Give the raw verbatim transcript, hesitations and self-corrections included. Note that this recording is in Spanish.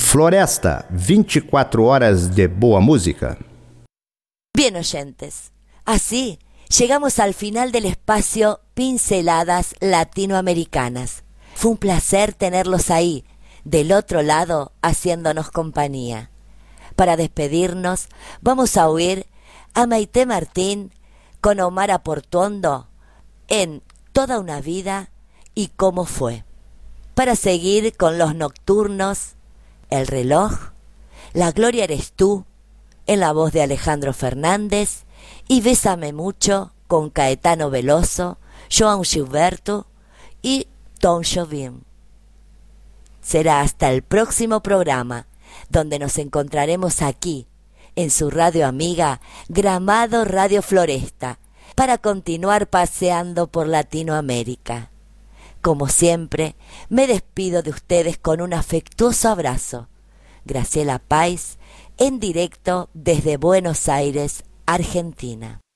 Floresta, vinte e quatro horas de boa música. Bien, oyentes, así llegamos al final del espacio Pinceladas Latinoamericanas. Fue un placer tenerlos ahí, del otro lado, haciéndonos compañía. Para despedirnos, vamos a oír a Maite Martín con Omar Portuondo en Toda una vida y cómo fue. Para seguir con los nocturnos, El reloj, La gloria eres tú, en la voz de Alejandro Fernández, y Bésame mucho con Caetano Veloso, João Gilberto y Tom Jobim. Será hasta el próximo programa, donde nos encontraremos aquí, en su radio amiga Gramado Radio Floresta, para continuar paseando por Latinoamérica. Como siempre, me despido de ustedes con un afectuoso abrazo. Graciela Pais, en directo desde Buenos Aires, Argentina.